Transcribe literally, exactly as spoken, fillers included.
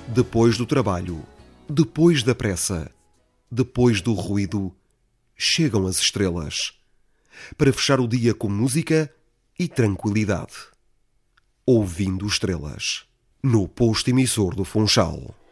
Depois do trabalho, depois da pressa, depois do ruído, chegam as estrelas, para fechar o dia com música e tranquilidade. Ouvindo Estrelas, no posto emissor do Funchal.